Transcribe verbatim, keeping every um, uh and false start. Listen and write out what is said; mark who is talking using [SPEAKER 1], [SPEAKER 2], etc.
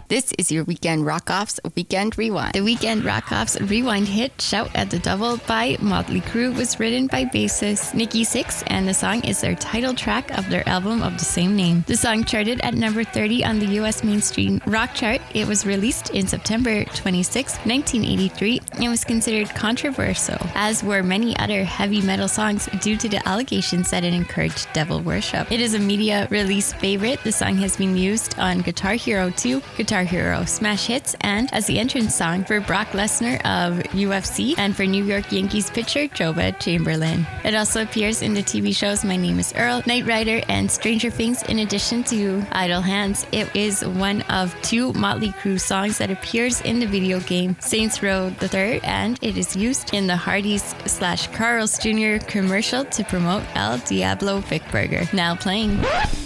[SPEAKER 1] This is your Weekend Rock-Offs Weekend Rewind.
[SPEAKER 2] The Weekend Rock-Offs Rewind hit Shout at the Devil by Motley Crue was written by bassist Nikki Sixx, and the song is their title track of their album of the same name. The song charted at number thirty on the U S mainstream rock chart. It was released in September twenty-sixth, nineteen eighty-three, and was considered controversial, as were many other heavy metal songs due to the allegations that it encouraged devil worship. It is a media release favorite. The song has been used on Guitar Hero two, Guitar Hero Smash Hits, and as the entrance song for Brock Lesnar of U F C and for New York Yankees pitcher Joba Chamberlain. It also appears in the T V shows My Name is Earl, Knight Rider, and Stranger Things, in addition to Idle Hands. It is one of two Motley Crue songs that appears in the video game Saints Row the Third, and it is used in the Hardee's slash Carl's Junior commercial to promote El Diablo Vic Burger. Now playing.